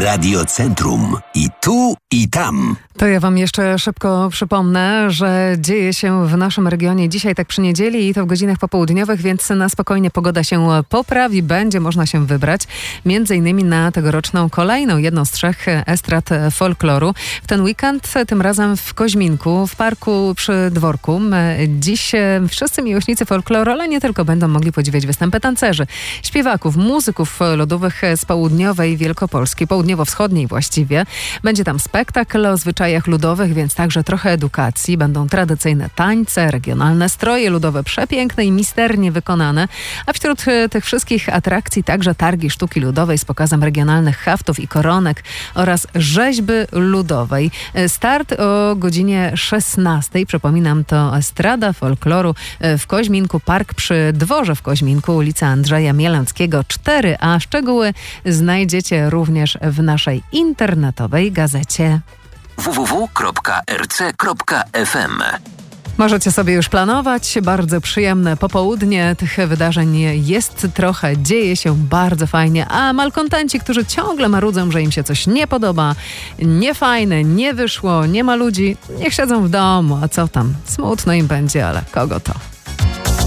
Radiocentrum. I tu, i tam. To ja wam jeszcze szybko przypomnę, że dzieje się w naszym regionie dzisiaj tak przy niedzieli i to w godzinach popołudniowych, więc na spokojnie pogoda się poprawi, będzie można się wybrać między innymi na tegoroczną kolejną, jedną z 3 estrad folkloru. W ten weekend, tym razem w Koźminku, w parku przy dworku. Dziś wszyscy miłośnicy folkloru, ale nie tylko, będą mogli podziwiać występy tancerzy, śpiewaków, muzyków ludowych z południowej Wielkopolski, południowo-wschodniej właściwie. Będzie tam spektakl o zwyczajach ludowych, więc także trochę edukacji. Będą tradycyjne tańce, regionalne stroje ludowe, przepiękne i misternie wykonane. A wśród tych wszystkich atrakcji także targi sztuki ludowej z pokazem regionalnych haftów i koronek oraz rzeźby ludowej. Start o godzinie 16. Przypominam, to estrada folkloru w Koźminku, park przy dworze w Koźminku, ulica Andrzeja Mielęckiego 4A. Szczegóły znajdziecie również w naszej internetowej gazecie www.rc.fm. Możecie sobie już planować. Bardzo przyjemne popołudnie. Tych wydarzeń jest trochę. Dzieje się bardzo fajnie. A malkontenci, którzy ciągle marudzą, że im się coś nie podoba, niefajne, nie wyszło, nie ma ludzi, niech siedzą w domu. A co tam? Smutno im będzie, ale kogo to?